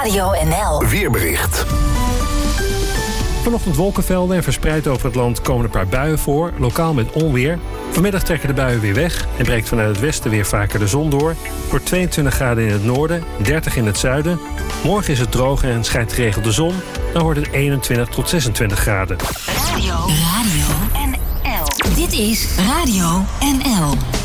Radio NL. Weerbericht. Vanochtend wolkenvelden en verspreid over het land komen een paar buien voor, lokaal met onweer. Vanmiddag trekken de buien weer weg en breekt vanuit het westen weer vaker de zon door. Wordt 22 graden in het noorden, 30 in het zuiden. Morgen is het droog en schijnt geregeld de zon. Dan wordt het 21 tot 26 graden. Radio NL. Dit is Radio NL.